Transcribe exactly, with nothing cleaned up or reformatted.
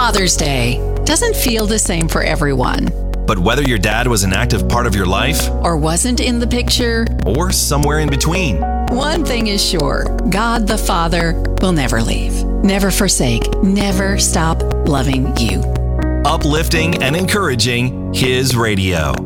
Father's Day doesn't feel the same for everyone. But whether your dad was an active part of your life, or wasn't in the picture, or somewhere in between, one thing is sure: God the Father will never leave, never forsake, never stop loving you. Uplifting and encouraging His radio.